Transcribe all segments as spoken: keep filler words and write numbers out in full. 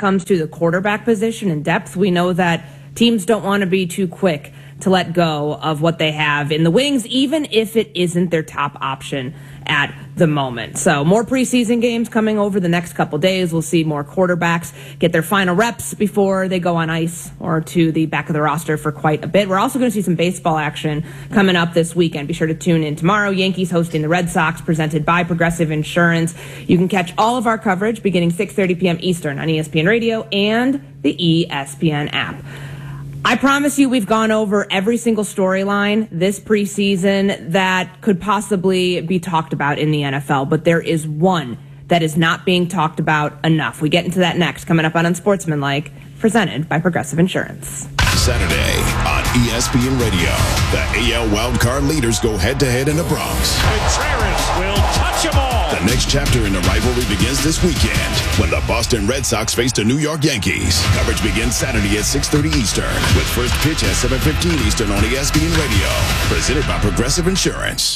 comes to the quarterback position and depth. We know that teams don't want to be too quick to let go of what they have in the wings, even if it isn't their top option at the moment. So more preseason games coming over the next couple days. We'll see more quarterbacks get their final reps before they go on ice or to the back of the roster for quite a bit. We're also going to see some baseball action coming up this weekend. Be sure to tune in tomorrow. Yankees hosting the Red Sox, presented by Progressive Insurance. You can catch all of our coverage beginning six thirty p.m. Eastern on E S P N Radio and the E S P N app. I promise you we've gone over every single storyline this preseason that could possibly be talked about in the N F L, but there is one that is not being talked about enough. We get into that next, coming up on Unsportsmanlike, presented by Progressive Insurance. Saturday on E S P N Radio, the A L wildcard leaders go head-to-head in the Bronx. Contreras will touch them all. The next chapter in the rivalry begins this weekend when the Boston Red Sox face the New York Yankees. Coverage begins Saturday at six thirty Eastern, with first pitch at seven fifteen Eastern on E S P N Radio. Presented by Progressive Insurance.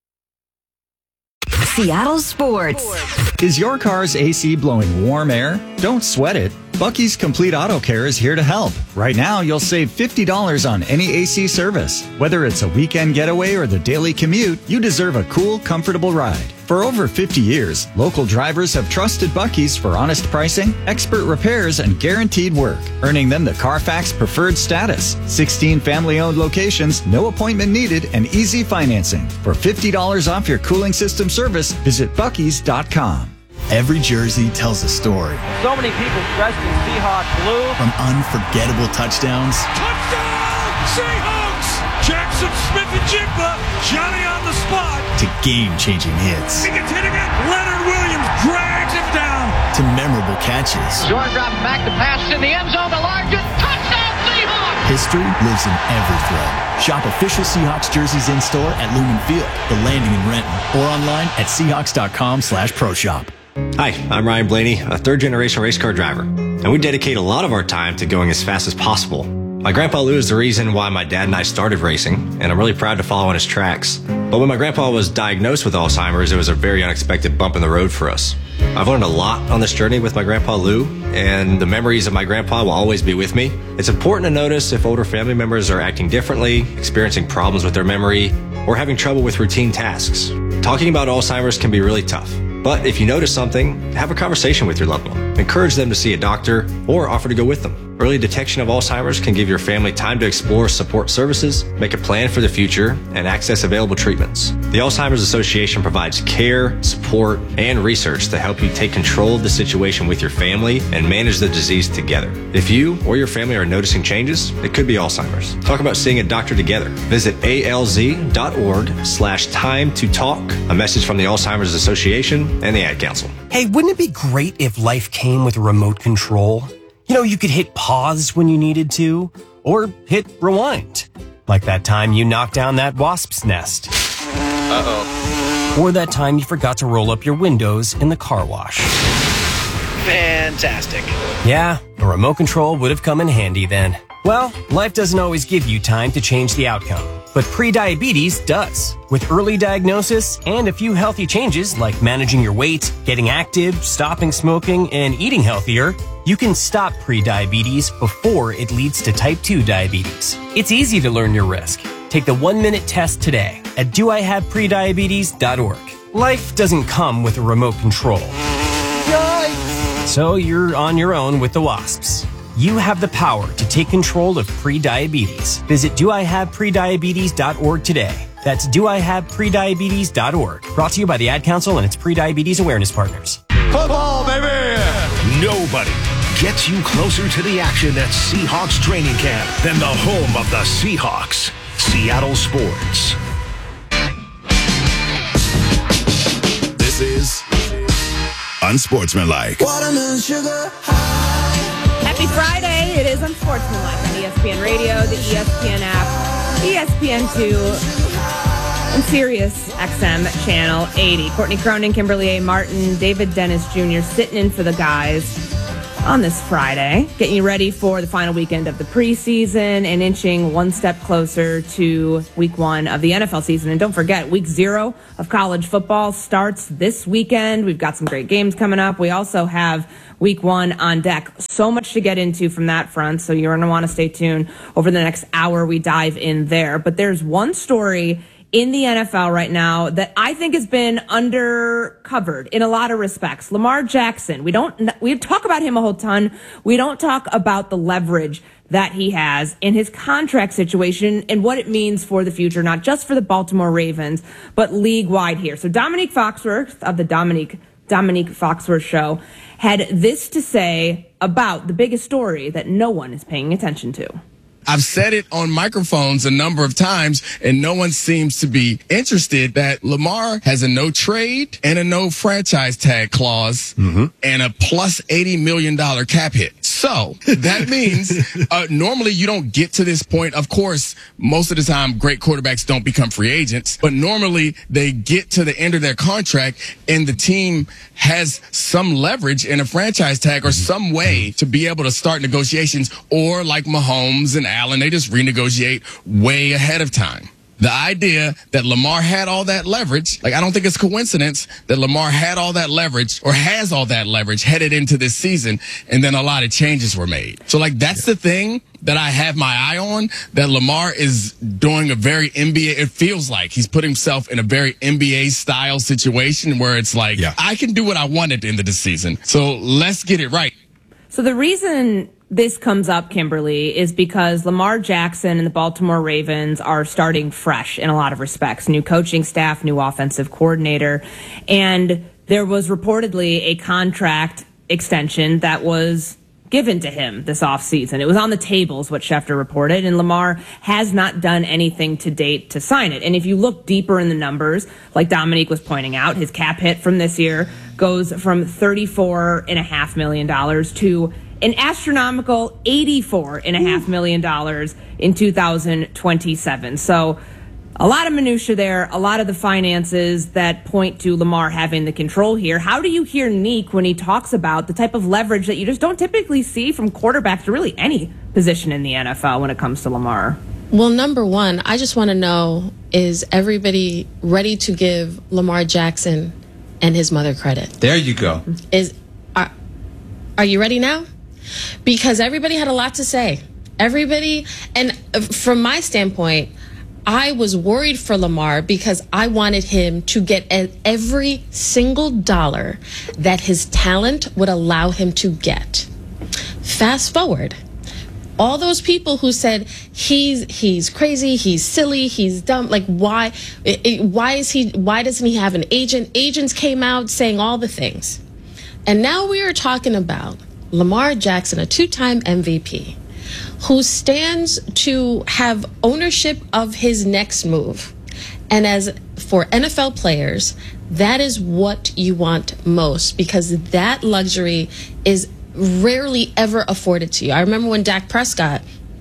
Seattle Sports. Is your car's A C blowing warm air? Don't sweat it. Bucky's Complete Auto Care is here to help. Right now, you'll save fifty dollars on any A C service. Whether it's a weekend getaway or the daily commute, you deserve a cool, comfortable ride. For over fifty years, local drivers have trusted Bucky's for honest pricing, expert repairs, and guaranteed work, earning them the Carfax Preferred status. sixteen family-owned locations, no appointment needed, and easy financing. For fifty dollars off your cooling system service, visit buckys dot com. Every jersey tells a story. So many people dressed in Seahawks blue. From unforgettable touchdowns. Touchdown, Seahawks! Jackson Smith-Njigba, Johnny on the spot. To game-changing hits. He gets hit again. Leonard Williams drags him down. To memorable catches. Jordan dropping back to pass in the end zone to Largent. Touchdown, Seahawks! History lives in every thread. Shop official Seahawks jerseys in-store at Lumen Field, The Landing in Renton, or online at seahawks dot com slash pro shop. Hi, I'm Ryan Blaney, a third-generation race car driver, and we dedicate a lot of our time to going as fast as possible. My grandpa Lou is the reason why my dad and I started racing, and I'm really proud to follow in his tracks. But when my grandpa was diagnosed with Alzheimer's, it was a very unexpected bump in the road for us. I've learned a lot on this journey with my grandpa Lou, and the memories of my grandpa will always be with me. It's important to notice if older family members are acting differently, experiencing problems with their memory, or having trouble with routine tasks. Talking about Alzheimer's can be really tough. But if you notice something, have a conversation with your loved one. Encourage them to see a doctor or offer to go with them. Early detection of Alzheimer's can give your family time to explore support services, make a plan for the future, and access available treatments. The Alzheimer's Association provides care, support, and research to help you take control of the situation with your family and manage the disease together. If you or your family are noticing changes, it could be Alzheimer's. Talk about seeing a doctor together. Visit alz.org slash time to talk. A message from the Alzheimer's Association and the Ad Council. Hey, wouldn't it be great if life came with a remote control? You know, you could hit pause when you needed to, or hit rewind. Like that time you knocked down that wasp's nest. Uh-oh. Or that time you forgot to roll up your windows in the car wash. Fantastic. Yeah, a remote control would have come in handy then. Well, life doesn't always give you time to change the outcome, but prediabetes does. With early diagnosis and a few healthy changes like managing your weight, getting active, stopping smoking, and eating healthier, you can stop prediabetes before it leads to type two diabetes. It's easy to learn your risk. Take the one-minute test today at do I have prediabetes dot org. Life doesn't come with a remote control. Yikes! So you're on your own with the wasps. You have the power to take control of prediabetes. Visit do I have prediabetes dot org today. That's do I have prediabetes dot org. Brought to you by the Ad Council and its prediabetes awareness partners. Football, baby! Nobody gets you closer to the action at Seahawks training camp than the home of the Seahawks, Seattle Sports. This is Unsportsmanlike. Watermelon sugar high. Happy Friday. It is Unsportsmanlike on E S P N Radio, the E S P N app, E S P N two, and Sirius X M Channel eighty. Courtney Cronin, Kimberly A. Martin, David Dennis Junior sitting in for the guys on this Friday, getting you ready for the final weekend of the preseason and inching one step closer to week one of the N F L season. And don't forget, week zero of college football starts this weekend. We've got some great games coming up. We also have week one on deck. So much to get into from that front, so you're going to want to stay tuned. Over the next hour, we dive in there. But there's one story in the N F L right now that I think has been undercovered in a lot of respects. Lamar Jackson. We don't, we talk about him a whole ton. We don't talk about the leverage that he has in his contract situation and what it means for the future, not just for the Baltimore Ravens, but league-wide here. So Dominique Foxworth of the Dominique, Dominique Foxworth Show had this to say about the biggest story that no one is paying attention to. I've said it on microphones a number of times, and no one seems to be interested that Lamar has a no trade and a no franchise tag clause mm-hmm. and a plus eighty million dollars cap hit. So that means uh, normally you don't get to this point. Of course, most of the time, great quarterbacks don't become free agents, but normally they get to the end of their contract and the team has some leverage in a franchise tag or some way to be able to start negotiations, or like Mahomes and Allen, they just renegotiate way ahead of time. The idea that Lamar had all that leverage, like I don't think it's coincidence that Lamar had all that leverage or has all that leverage headed into this season, and then a lot of changes were made. So like that's yeah. the thing that I have my eye on, that Lamar is doing a very N B A, it feels like he's put himself in a very N B A style situation where it's like, yeah. I can do what I want at the end of the season. So let's get it right. So the reason this comes up, Kimberly, is because Lamar Jackson and the Baltimore Ravens are starting fresh in a lot of respects. New coaching staff, new offensive coordinator, and there was reportedly a contract extension that was given to him this offseason. It was on the table, is what Schefter reported, and Lamar has not done anything to date to sign it. And if you look deeper in the numbers, like Dominique was pointing out, his cap hit from this year goes from thirty-four point five million dollars to an astronomical eighty-four point five million dollars in two thousand twenty-seven. So a lot of minutia there, a lot of the finances that point to Lamar having the control here. How do you hear Neek when he talks about the type of leverage that you just don't typically see from quarterbacks or really any position in the N F L when it comes to Lamar? Well, number one, I just want to know, is everybody ready to give Lamar Jackson and his mother credit? There you go. Is are, are you ready now? Because everybody had a lot to say. Everybody, and from my standpoint, I was worried for Lamar because I wanted him to get every single dollar that his talent would allow him to get. Fast forward. All those people who said he's he's crazy, he's silly, he's dumb. Like why? It, why is he? Why doesn't he have an agent? Agents came out saying all the things, and now we are talking about Lamar Jackson, a two-time M V P, who stands to have ownership of his next move. And as for N F L players, that is what you want most, because that luxury is rarely ever afforded to you. I remember when Dak Prescott,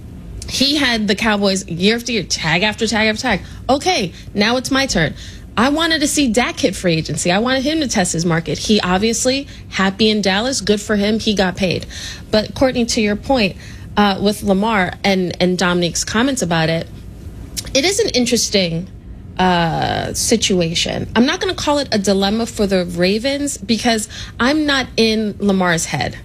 he had the Cowboys year after year, tag after tag after tag. Okay, now it's my turn. I wanted to see Dak hit free agency. I wanted him to test his market. He obviously, happy in Dallas, good for him, he got paid. But Courtney, to your point, uh, with Lamar and, and Dominique's comments about it, it is an interesting uh, situation. I'm not going to call it a dilemma for the Ravens because I'm not in Lamar's head.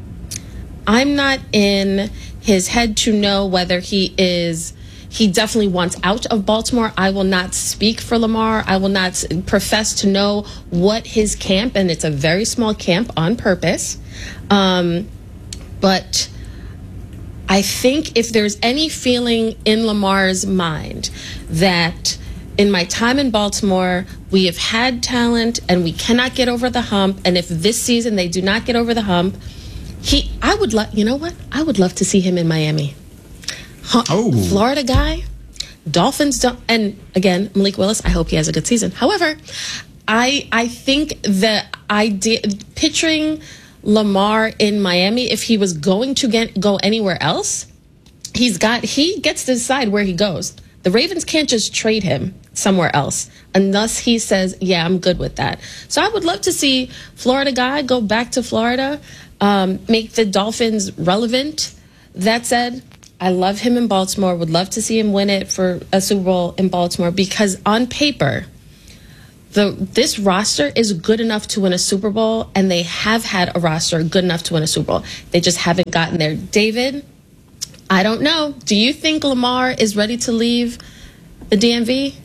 I'm not in his head to know whether he is, he definitely wants out of Baltimore. I will not speak for Lamar. I will not profess to know what his camp, and it's a very small camp on purpose. Um, but I think if there's any feeling in Lamar's mind that in my time in Baltimore, we have had talent and we cannot get over the hump, and if this season they do not get over the hump, He, I would love, you know what? I would love to see him in Miami. Huh, oh. Florida guy, Dolphins, don't, and again, Malik Willis, I hope he has a good season. However, I I think the idea, picturing Lamar in Miami, if he was going to get go anywhere else, he's got, he gets to decide where he goes. The Ravens can't just trade him somewhere else unless he says, yeah, I'm good with that. So I would love to see Florida guy go back to Florida. um, make the Dolphins relevant. That said, I love him in Baltimore, would love to see him win it for a Super Bowl in Baltimore, because on paper, the this roster is good enough to win a Super Bowl, and they have had a roster good enough to win a Super Bowl. They just haven't gotten there. David, I don't know. Do you think Lamar is ready to leave the D M V?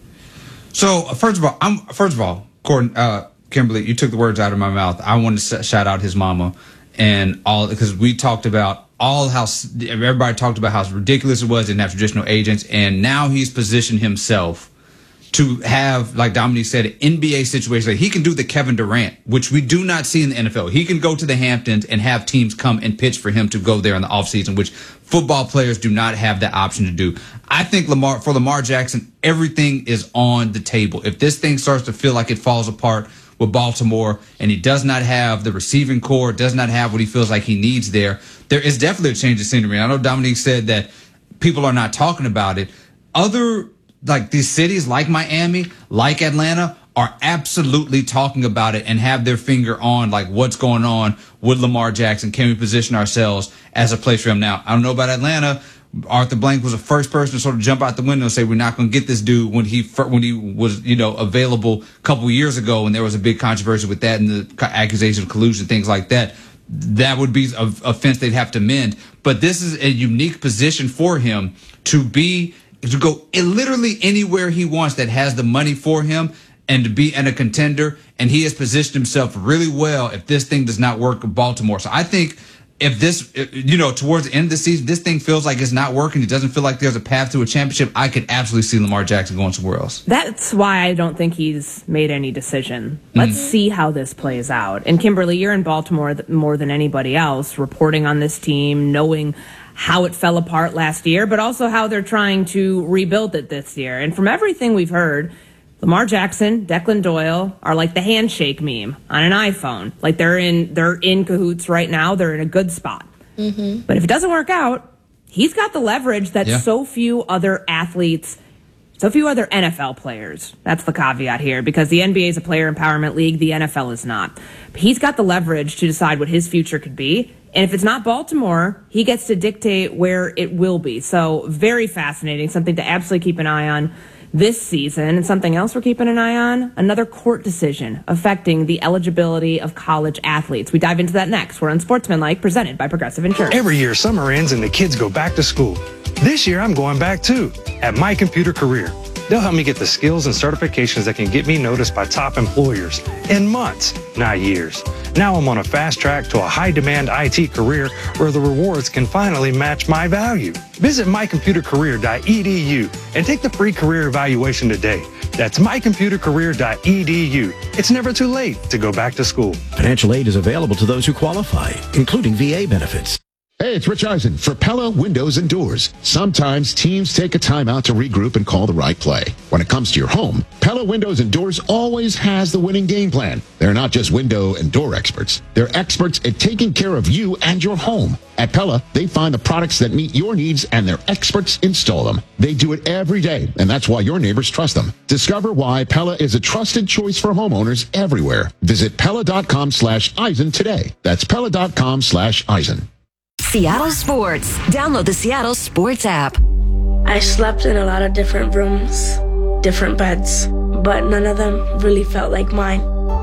So, first of all, I'm first of all, Gordon, uh, Kimberly, you took the words out of my mouth. I wanted to shout out his mama and all, because we talked about all how everybody talked about how ridiculous it was, didn't have traditional agents, and now he's positioned himself to have, like Dominique said, an N B A situation. Like he can do the Kevin Durant, which we do not see in the N F L. He can go to the Hamptons and have teams come and pitch for him to go there in the offseason, which football players do not have that option to do. I think Lamar, for Lamar Jackson, everything is on the table. If this thing starts to feel like it falls apart with Baltimore and he does not have the receiving core, does not have what he feels like he needs there, there is definitely a change of scenery. I know Dominique said that people are not talking about it. Other Like these cities like Miami, like Atlanta, are absolutely talking about it and have their finger on like what's going on with Lamar Jackson. Can we position ourselves as a place for him? Now, I don't know about Atlanta. Arthur Blank was the first person to sort of jump out the window and say we're not going to get this dude when he when he was you know available a couple years ago, and there was a big controversy with that and the accusation of collusion, things like that. That would be an offense they'd have to mend. But this is a unique position for him to be. To go literally anywhere he wants that has the money for him and to be in a contender. And he has positioned himself really well if this thing does not work with Baltimore. So I think if this, you know, towards the end of the season, this thing feels like it's not working, it doesn't feel like there's a path to a championship, I could absolutely see Lamar Jackson going somewhere else. That's why I don't think he's made any decision. Let's mm. see how this plays out. And Kimberly, you're in Baltimore more than anybody else, reporting on this team, knowing how it fell apart last year, but also how they're trying to rebuild it this year. And from everything we've heard, Lamar Jackson, Declan Doyle are like the handshake meme on an iPhone. Like they're in they're in cahoots right now. They're in a good spot. Mm-hmm. But if it doesn't work out, he's got the leverage that yeah. so few other athletes, so few other N F L players. That's the caveat here, because the N B A is a player empowerment league. The N F L is not. But he's got the leverage to decide what his future could be. And if it's not Baltimore, he gets to dictate where it will be. So very fascinating, something to absolutely keep an eye on this season. And something else we're keeping an eye on, another court decision affecting the eligibility of college athletes. We dive into that next. We're on Sportsmanlike, presented by Progressive Insurance. Every year, summer ends and the kids go back to school. This year, I'm going back too, at My Computer Career. They'll help me get the skills and certifications that can get me noticed by top employers in months, not years. Now I'm on a fast track to a high-demand I T career where the rewards can finally match my value. Visit my computer career dot e d u and take the free career evaluation today. That's my computer career dot e d u. It's never too late to go back to school. Financial aid is available to those who qualify, including V A benefits. Hey, it's Rich Eisen for Pella Windows and Doors. Sometimes teams take a timeout to regroup and call the right play. When it comes to your home, Pella Windows and Doors always has the winning game plan. They're not just window and door experts. They're experts at taking care of you and your home. At Pella, they find the products that meet your needs and their experts install them. They do it every day, and that's why your neighbors trust them. Discover why Pella is a trusted choice for homeowners everywhere. Visit Pella.com slash Eisen today. That's Pella.com slash Eisen. Seattle Sports. Download the Seattle Sports app. I slept in a lot of different rooms, different beds, but none of them really felt like mine.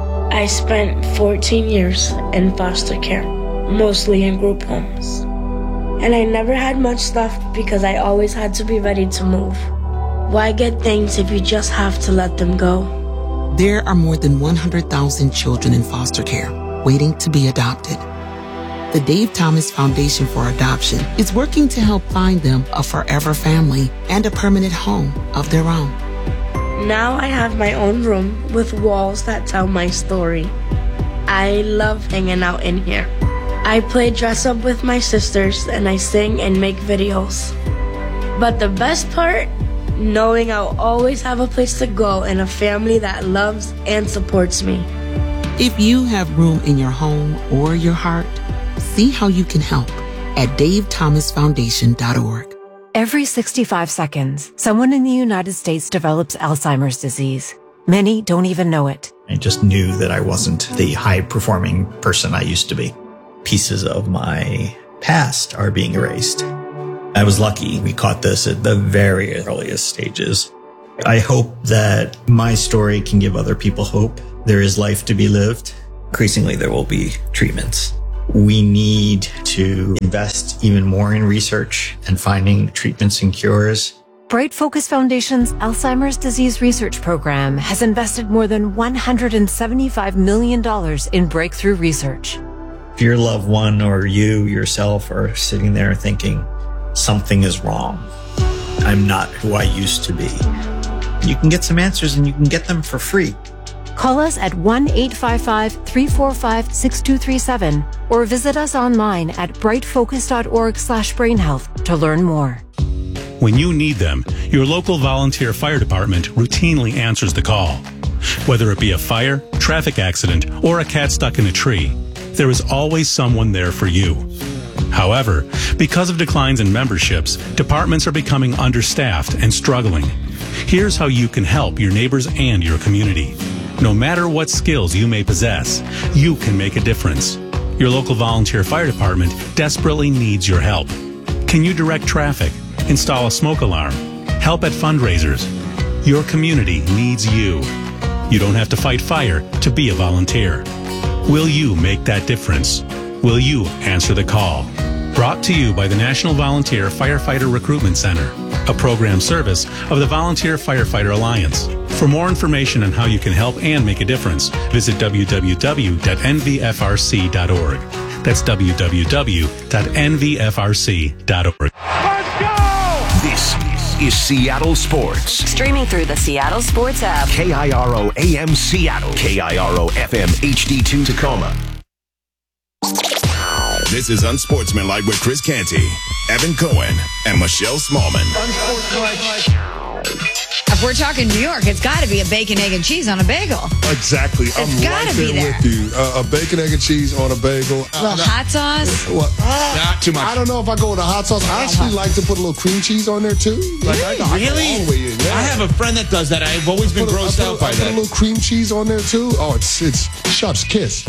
I spent fourteen years in foster care, mostly in group homes. And I never had much stuff because I always had to be ready to move. Why get things if you just have to let them go? There are more than one hundred thousand children in foster care waiting to be adopted. The Dave Thomas Foundation for Adoption is working to help find them a forever family and a permanent home of their own. Now I have my own room with walls that tell my story. I love hanging out in here. I play dress up with my sisters and I sing and make videos. But the best part, knowing I'll always have a place to go and a family that loves and supports me. If you have room in your home or your heart, see how you can help at dave thomas foundation dot org. Every sixty-five seconds, someone in the United States develops Alzheimer's disease. Many don't even know it. I just knew that I wasn't the high-performing person I used to be. pieces of my past are being erased. I was lucky. We caught this at the very earliest stages. I hope that my story can give other people hope. There is life to be lived. Increasingly, there will be treatments. We need to invest even more in research and finding treatments and cures. Bright Focus Foundation's Alzheimer's Disease Research Program has invested more than one hundred seventy-five million dollars in breakthrough research. If your loved one or you yourself are sitting there thinking, something is wrong, I'm not who I used to be, you can get some answers and you can get them for free. Call us at one eight five five, three four five, six two three seven or visit us online at brightfocus.org slash brainhealth to learn more. When you need them, your local volunteer fire department routinely answers the call. Whether it be a fire, traffic accident, or a cat stuck in a tree, there is always someone there for you. However, because of declines in memberships, departments are becoming understaffed and struggling. Here's how you can help your neighbors and your community. No matter what skills you may possess, you can make a difference. Your local volunteer fire department desperately needs your help. Can you direct traffic? Install a smoke alarm? Help at fundraisers? Your community needs you. You don't have to fight fire to be a volunteer. Will you make that difference? Will you answer the call? Brought to you by the National Volunteer Firefighter Recruitment Center, a program service of the Volunteer Firefighter Alliance. For more information on how you can help and make a difference, visit w w w dot n v f r c dot org. That's w w w dot n v f r c dot org. This is Seattle Sports. Streaming through the Seattle Sports app. K I R O A M Seattle. K I R O F M H D two Tacoma. This is Unsportsmanlike with Chris Canty, Evan Cohen, and Michelle Smallman. If we're talking New York, it's got to be a bacon, egg, and cheese on a bagel. Exactly. It's I'm gotta right be there, there. with you. Uh, a bacon, egg, and cheese on a bagel. A little hot sauce. What? Not too much. I don't know if I go with a hot sauce. I actually like to put a little cream cheese on there too. Like, I, I go Really? all the way in, yeah. I have a friend that does that. I've always been Put a- I grossed put a- out by I put that. a little cream cheese on there too. Oh, it's it's chef's kiss.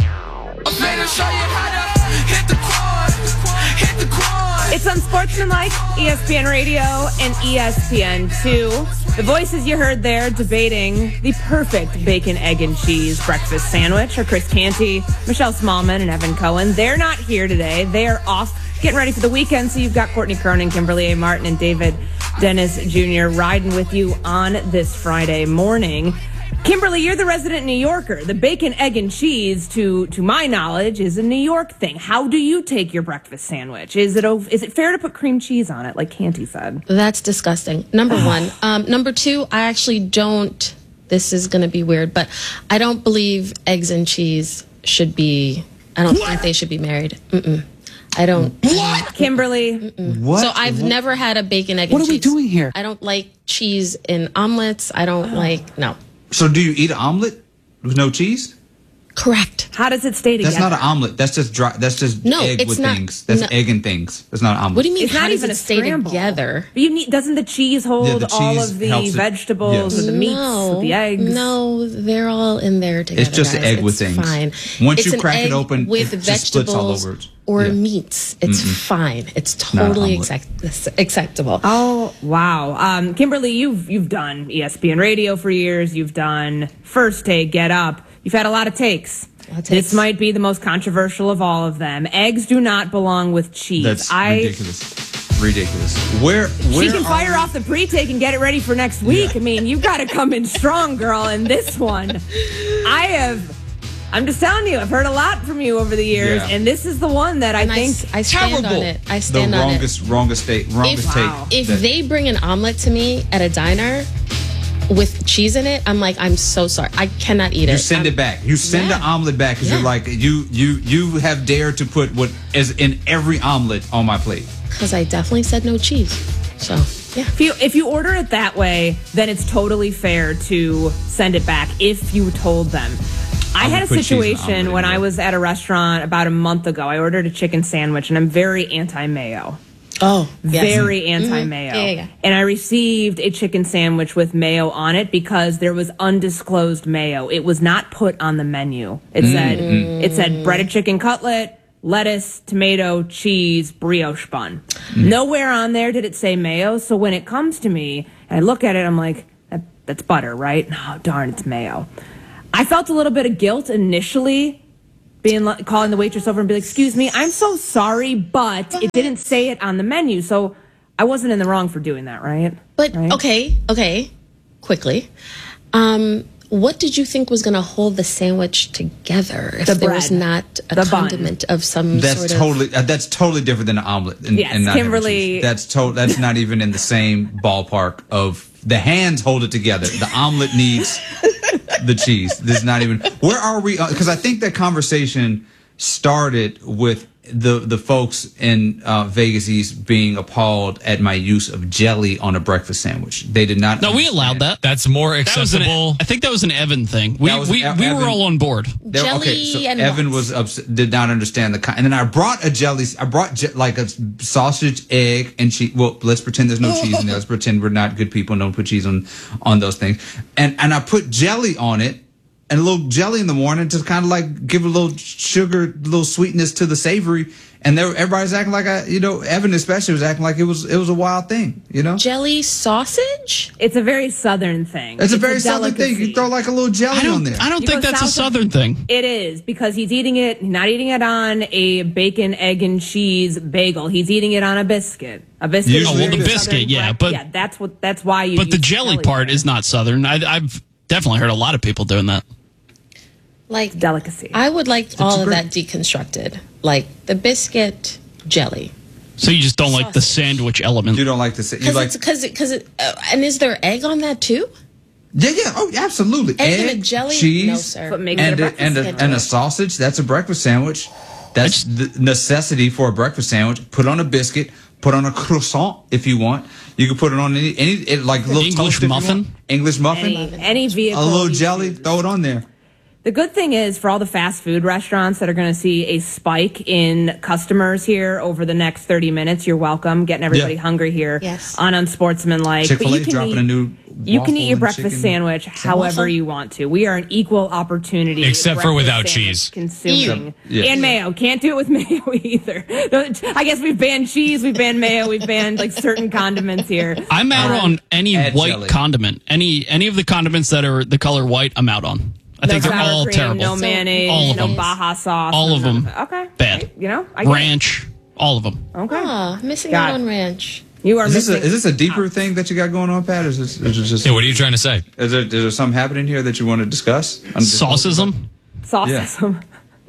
It's Unsportsmanlike, E S P N Radio and E S P N two. The voices you heard there debating the perfect bacon, egg, and cheese breakfast sandwich are Chris Canty, Michelle Smallman, and Evan Cohen. They're not here today. They are off getting ready for the weekend, so you've got Courtney Cronin, Kimberly A. Martin, and David Dennis Junior riding with you on this Friday morning. Kimberly, you're the resident New Yorker. The bacon, egg, and cheese, to to my knowledge, is a New York thing. How do you take your breakfast sandwich? Is it is it fair to put cream cheese on it, like Canty said? That's disgusting. Number one. Um, number two, I actually don't, this is going to be weird, but I don't believe eggs and cheese should be, I don't what? think they should be married. Mm-mm. I don't. What? Kimberly? Mm-mm. What? So I've What? never had a bacon, egg, What and are we cheese. doing here? I don't like cheese in omelets. I don't like, no. So do you eat an omelet with no cheese? Correct. How does it stay together? That's not an omelet. That's just dry. That's just No, egg it's with not- things. That's no. egg and things. That's not an omelet. What do you mean? It's how not does even it a stay scramble. together? But you need, doesn't the cheese hold Yeah, the all cheese of the helps it- vegetables yeah. or the meats no, with the eggs? No, they're all in there together. It's just guys. an egg with It's things. Fine. Once It's you an crack it egg open, with it just splits all vegetables over it. or Yeah. meats, it's Mm-mm. fine. It's Not an totally omelet. accept- acceptable. Oh, wow. Um, Kimberly, you've you've done E S P N Radio for years. You've done First Take, Get Up. You've had a lot of takes. This might be the most controversial of all of them. Eggs do not belong with cheese. That's I, ridiculous. Ridiculous. Where? Where She can are fire we- off the pre-take and get it ready for next week. I mean, you've got to come in strong, girl, in this one. I have... I'm just telling you, I've heard a lot from you over the years, Yeah. and this is the one that I And I think... s- I stand on it. I The stand on it. wrongest, wrongest take. Wrongest If, take. if that- they bring an omelet to me at a diner with cheese in it, I'm like, I'm so sorry. I cannot eat it. You send I'm- it back. You send Yeah. the omelet back because Yeah. you're like you you you have dared to put what is in every omelet on my plate. Because I definitely said no cheese. So, yeah. If you, if you order it that way, then it's totally fair to send it back if you told them. I, I had a would put cheese in the situation omelet when I anyway. was at a restaurant about a month ago. I ordered a chicken sandwich, and I'm very anti-mayo. Oh, yes. Very Mhm. anti-mayo. Yeah, yeah, yeah. And I received a chicken sandwich with mayo on it because there was undisclosed mayo. It was not put on the menu. It said Mm. it said breaded chicken cutlet, lettuce, tomato, cheese, brioche bun. Mm. Nowhere on there did it say mayo. So when it comes to me and I look at it, I'm like, that, that's butter, right? Oh, darn, it's mayo. I felt a little bit of guilt initially, being calling the waitress over and be like, excuse me, I'm so sorry, but it didn't say it on the menu. So I wasn't in the wrong for doing that, right? But, right? okay, okay, quickly. Um, what did you think was going to hold the sandwich together if the there bread, was not a the condiment bun. of some that's sort totally, of... Uh, that's totally different than an omelet. And, yes, and not Kimberly. That's, to- that's not even in the same ballpark of the hands hold it together. The omelet needs the cheese. This is not even... Where are we? Because I think that conversation started with the the folks in uh, Vegas East being appalled at my use of jelly on a breakfast sandwich. They did not. No, we allowed that. That's more That was an- acceptable. I think that was an Evan thing. We That was we, an we Evan- were all on board. They- Jelly okay, so and Evan what? was ups- did not understand the con- and then I brought a jelly. I brought je- like a sausage, egg, and cheese. Well, let's pretend there's no cheese in there. Let's pretend we're not good people and don't put cheese on on those things. And and I put jelly on it. And a little jelly in the morning to kind of like give a little sugar, a little sweetness to the savory. And there, everybody's acting like I, you know, Evan especially was acting like it was it was a wild thing, you know. Jelly sausage? It's a very southern thing. It's, a very southern thing. You throw like a little jelly I don't, on there. I don't You think go that's a south of- southern thing. It is, because he's eating it, not eating it on a bacon, egg, and cheese bagel. He's eating it on a biscuit. A biscuit. Usually is well, the very biscuit, southern yeah, bread- but- yeah, that's what. That's why you. But the use jelly part is not southern. I, I've definitely heard a lot of people doing that. Like delicacy. I would like all of great- that deconstructed. Like the biscuit jelly. So you just don't like the sandwich element. You don't like the sa- you Because like it's because it, cause it uh, and is there egg on that too? yeah yeah oh absolutely Egg egg, and a jelly? cheese No, sir. What makes it a and a, breakfast and a, sandwich. and a sausage. That's a breakfast sandwich. That's the necessity for a breakfast sandwich. Put on a biscuit. Put on a croissant if you want. You can put it on any any it, like a little English toast if you muffin? want. English muffin. Any, any vehicle. A little you jelly. choose. Throw it on there. The good thing is, for all the fast food restaurants that are going to see a spike in customers here over the next thirty minutes, you're welcome. Getting everybody Yeah. hungry here Yes. on Unsportsmanlike. Chick-fil-A But you can dropping eat- a new You can waffle eat your and breakfast chicken sandwich however you want to. We are an equal opportunity. Except for breakfast without sandwich cheese. Consuming. Except- yeah. And mayo. Can't do it with mayo either. I guess we've banned cheese, we've banned mayo, we've banned like certain condiments here. I'm out Um, on any add white jelly. condiment. Any any of the condiments that are the color white, I'm out on. I no think they're sour all cream, terrible. No mayonnaise, All of no them. Baja sauce. All no of none them. Okay. Bad. You know, I get it. Ranch, all of them. Okay. Ah, missing God. out on ranch. You are Is this, a, missing. is this a deeper thing that you got going on, Pat? Is this is it just? Yeah, what are you trying to say? Is there, is there something happening here that you want to discuss? I'm just- Saucism? Saucism.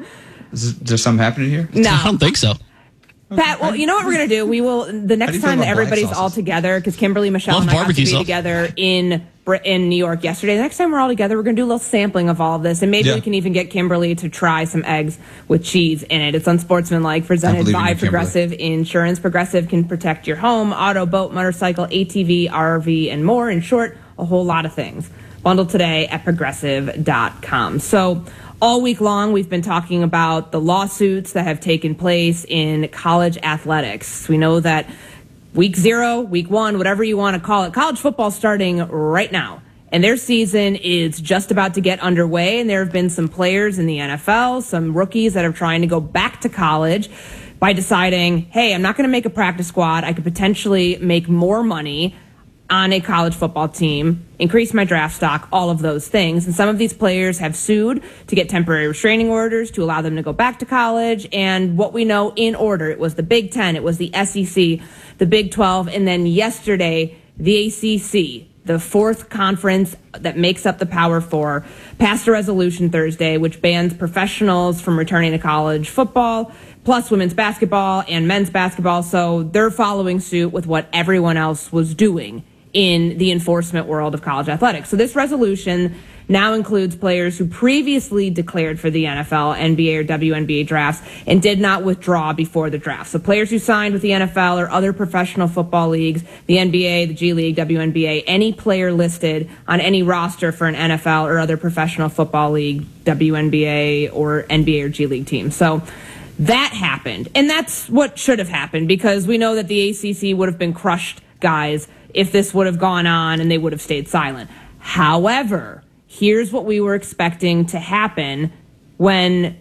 Is there something happening here? I No. don't think so. Pat, well, you know what we're going to do? We will, the do next you feel time that about black everybody's all sauces? together, because Kimberly, Michelle, Love and I got to barbecue be sauce. together in Brit- in New York yesterday. The next time we're all together, we're going to do a little sampling of all of this, and maybe Yeah. we can even get Kimberly to try some eggs with cheese in it. It's Unsportsmanlike, presented believe in by you, Kimberly. Progressive Insurance. Progressive can protect your home, auto, boat, motorcycle, A T V, R V, and more. In short, a whole lot of things. Bundle today at progressive dot com. So all week long, we've been talking about the lawsuits that have taken place in college athletics. We know that week zero, week one, whatever you want to call it, college football starting right now. And their season is just about to get underway. And there have been some players in the N F L, some rookies that are trying to go back to college by deciding, hey, I'm not going to make a practice squad. I could potentially make more money on a college football team, increase my draft stock, all of those things. And some of these players have sued to get temporary restraining orders to allow them to go back to college. And what we know in order, it was the Big Ten, it was the S E C, the Big twelve, and then yesterday, the A C C, the fourth conference that makes up the Power Four, passed a resolution Thursday which bans professionals from returning to college football, plus women's basketball and men's basketball. So they're following suit with what everyone else was doing in the enforcement world of college athletics. So this resolution now includes players who previously declared for the N F L, N B A, or W N B A drafts and did not withdraw before the draft. So players who signed with the N F L or other professional football leagues, the N B A, the G League, W N B A, any player listed on any roster for an N F L or other professional football league, W N B A, or N B A or G League team. So that happened. And that's what should have happened, because we know that the A C C would have been crushed, guys, if this would have gone on and they would have stayed silent. However, here's what we were expecting to happen when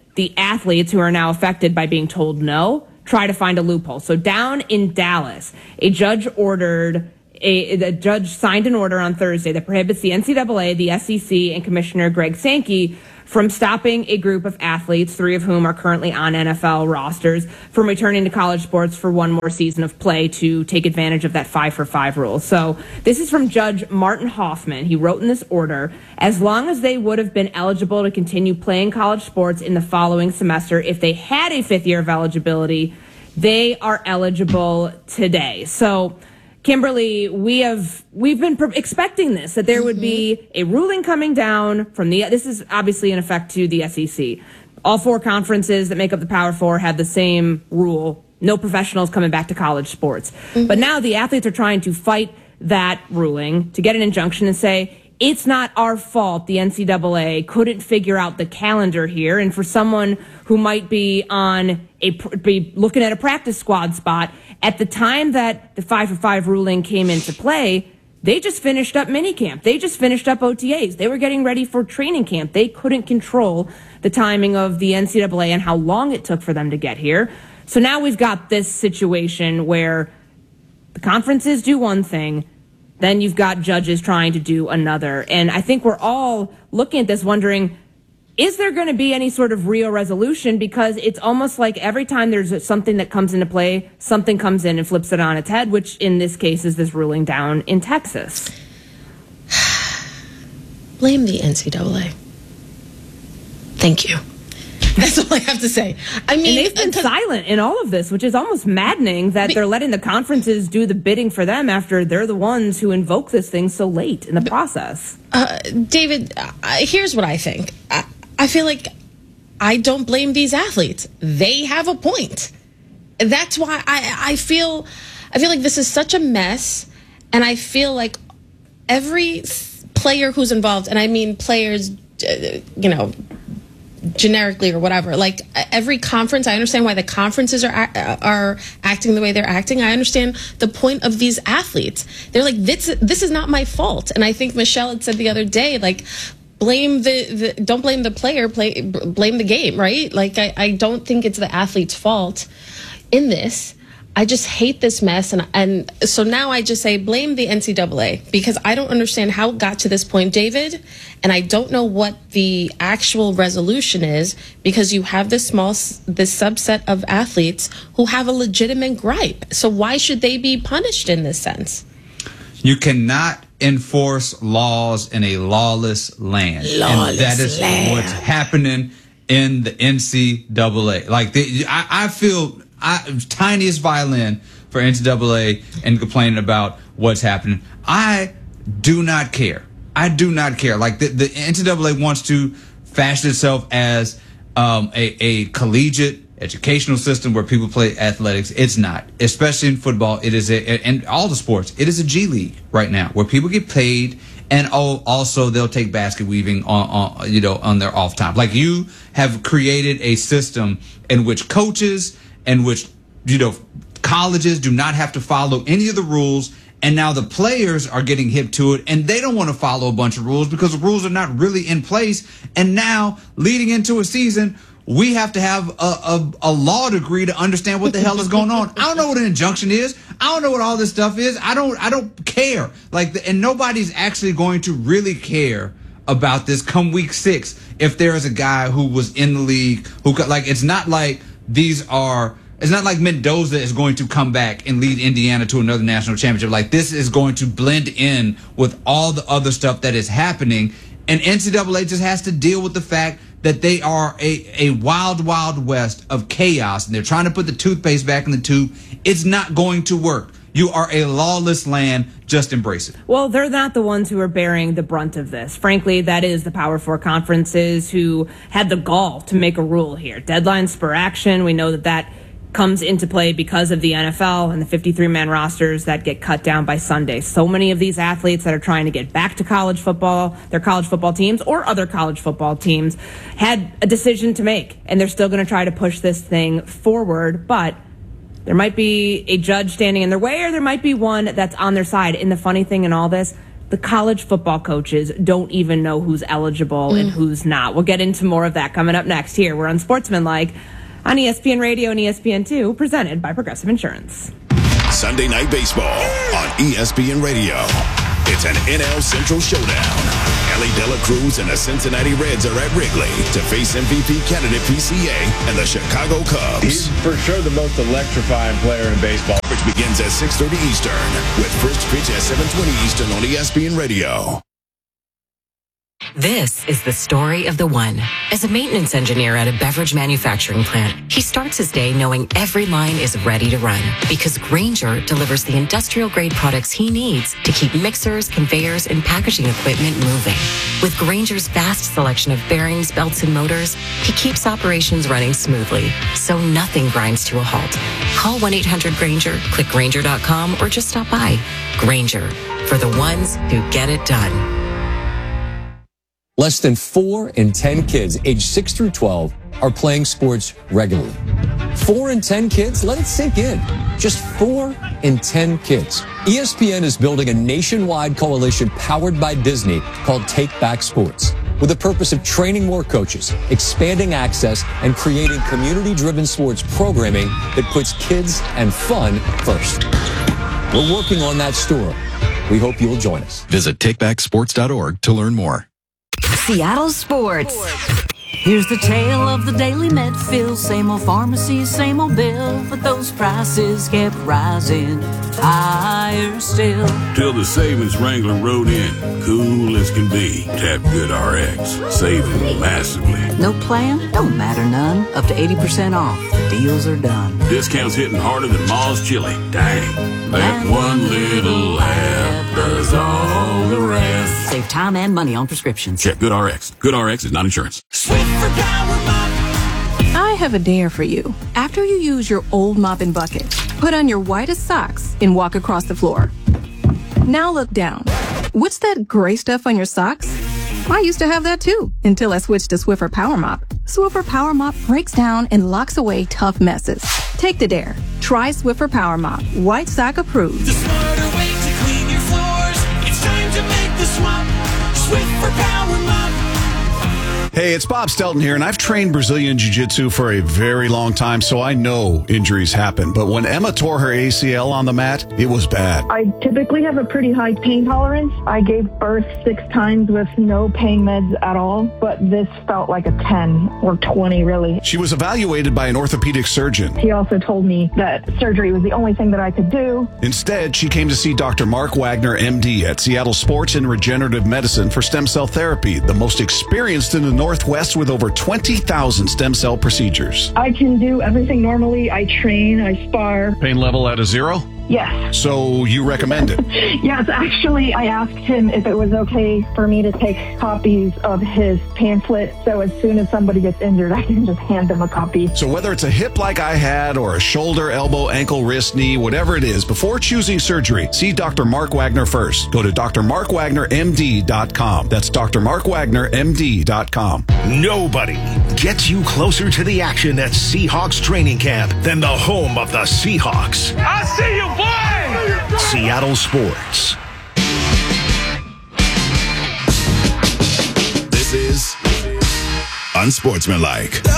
the athletes who are now affected by being told no try to find a loophole. So down in Dallas, a judge ordered, a, a judge signed an order on Thursday that prohibits the N C double A, the S E C, and Commissioner Greg Sankey from stopping a group of athletes, three of whom are currently on N F L rosters, from returning to college sports for one more season of play to take advantage of that five for five rule. So this is from Judge Martin Hoffman. He wrote in this order, as long as they would have been eligible to continue playing college sports in the following semester, if they had a fifth year of eligibility, they are eligible today. So Kimberly, we have we've been pre- expecting this, that there would be a ruling coming down from the. This is obviously in effect to the S E C. All four conferences that make up the Power Four have the same rule: no professionals coming back to college sports. Mm-hmm. But now the athletes are trying to fight that ruling to get an injunction and say it's not our fault. The N C double A couldn't figure out the calendar here, and for someone who might be on a be looking at a practice squad spot. At the time that the five for five ruling came into play, they just finished up minicamp. They just finished up O T As. They were getting ready for training camp. They couldn't control the timing of the N C double A and how long it took for them to get here. So now we've got this situation where the conferences do one thing, then you've got judges trying to do another. And I think we're all looking at this wondering, is there going to be any sort of real resolution? Because it's almost like every time there's something that comes into play, something comes in and flips it on its head, which in this case is this ruling down in Texas. Blame the N C double A. Thank you. That's all I have to say. I mean, and they've been silent in all of this, which is almost maddening that they're letting the conferences do the bidding for them after they're the ones who invoke this thing so late in the process. Uh, David, uh, here's what I think. I, I feel like I don't blame these athletes. They have a point. That's why I, I feel I feel like this is such a mess, and I feel like every player who's involved, and I mean players, uh, you know, generically or whatever, like every conference, I understand why the conferences are are acting the way they're acting. I understand the point of these athletes. They're like, this this is not my fault. And I think Michelle had said the other day, like, blame the, the don't blame the player, play blame the game, right? Like, I, I don't think it's the athlete's fault in this. I just hate this mess, and and so now I just say blame the N C double A, because I don't understand how it got to this point, David, and I don't know what the actual resolution is, because you have this small this subset of athletes who have a legitimate gripe. So why should they be punished in this sense? You cannot enforce laws in a lawless land, Lawless and that is land. what's happening in the N C double A. Like, the, I, I feel. I, tiniest violin for N C double A and complaining about what's happening. I do not care. I do not care. Like, the, the N C double A wants to fashion itself as um, a, a collegiate educational system where people play athletics. It's not, especially in football. It is a, and all the sports. It is a G League right now where people get paid, and also they'll take basket weaving on, on you know on their off time. Like, you have created a system in which coaches, in which, you know, colleges do not have to follow any of the rules, and now the players are getting hip to it, and they don't want to follow a bunch of rules because the rules are not really in place. And now, leading into a season, we have to have a, a, a law degree to understand what the hell is going on. I don't know what an injunction is. I don't know what all this stuff is. I don't I don't care. Like, the, and nobody's actually going to really care about this come week six if there is a guy who was in the league who could, like, it's not like these are, it's not like Mendoza is going to come back and lead Indiana to another national championship. Like, this is going to blend in with all the other stuff that is happening. And N C double A just has to deal with the fact that they are a, a wild, wild west of chaos. And they're trying to put the toothpaste back in the tube. It's not going to work. You are a lawless land. Just embrace it. Well, they're not the ones who are bearing the brunt of this. Frankly, that is the Power Four conferences who had the gall to make a rule here. Deadline spur action. We know that that comes into play because of the N F L and the fifty-three man rosters that get cut down by Sunday. So many of these athletes that are trying to get back to college football, their college football teams or other college football teams, had a decision to make, and they're still going to try to push this thing forward. But there might be a judge standing in their way, or there might be one that's on their side. And the funny thing in all this, the college football coaches don't even know who's eligible mm. and who's not. We'll get into more of that coming up next here. We're on Sportsmanlike on E S P N Radio and E S P N two, presented by Progressive Insurance. Sunday Night Baseball on E S P N Radio. It's an N L Central showdown. Ellie Dela Cruz and the Cincinnati Reds are at Wrigley to face M V P candidate P C A and the Chicago Cubs. He's for sure the most electrifying player in baseball. Which begins at six thirty Eastern with first pitch at seven twenty Eastern on E S P N Radio. This is the story of the one. As a maintenance engineer at a beverage manufacturing plant, he starts his day knowing every line is ready to run because Grainger delivers the industrial-grade products he needs to keep mixers, conveyors, and packaging equipment moving. With Grainger's vast selection of bearings, belts, and motors, he keeps operations running smoothly, so nothing grinds to a halt. Call one eight hundred Grainger, click Grainger dot com, or just stop by. Grainger, for the ones who get it done. Less than four in ten kids aged six through twelve are playing sports regularly. Four in ten kids? Let it sink in. Just four in ten kids. E S P N is building a nationwide coalition powered by Disney called Take Back Sports, with the purpose of training more coaches, expanding access, and creating community-driven sports programming that puts kids and fun first. We're working on that story. We hope you'll join us. Visit take back sports dot org to learn more. Seattle Sports. Here's the tale of the daily Medfield. Same old pharmacy, same old bill, but those prices kept rising higher still. Till the savings Wrangler rode in, cool as can be. Tap Good R X, saving massively. No plan? Don't matter none. Up to eighty percent off. The deals are done. Discounts hitting harder than Ma's chili. Dang, that one little app does all the rest. Save time and money on prescriptions. Check Good R X. Good R X is not insurance. I have a dare for you. After you use your old mop and bucket, put on your whitest socks and walk across the floor. Now look down. What's that gray stuff on your socks? I used to have that too, until I switched to Swiffer Power Mop. Swiffer Power Mop breaks down and locks away tough messes. Take the dare. Try Swiffer Power Mop. White sock approved. The smarter way to clean your floors. It's time to make the swap. Swiffer Power Mop. Hey, it's Bob Stelton here, and I've trained Brazilian Jiu-Jitsu for a very long time, so I know injuries happen. But when Emma tore her A C L on the mat, it was bad. I typically have a pretty high pain tolerance. I gave birth six times with no pain meds at all, but this felt like a ten or twenty, really. She was evaluated by an orthopedic surgeon. He also told me that surgery was the only thing that I could do. Instead, she came to see Doctor Mark Wagner, M D, at Seattle Sports and Regenerative Medicine for stem cell therapy, the most experienced in the Northwest with over twenty thousand stem cell procedures. I can do everything normally. I train, I spar. Pain level at a zero? Yes. So you recommend it? Yes, actually, I asked him if it was okay for me to take copies of his pamphlet, so as soon as somebody gets injured, I can just hand them a copy. So whether it's a hip like I had or a shoulder, elbow, ankle, wrist, knee, whatever it is, before choosing surgery, see Doctor Mark Wagner first. Go to D R Mark Wagner M D dot com. That's D R Mark Wagner M D dot com. Nobody gets you closer to the action at Seahawks training camp than the home of the Seahawks. I see you, boy! Seattle Sports. This is Unsportsmanlike.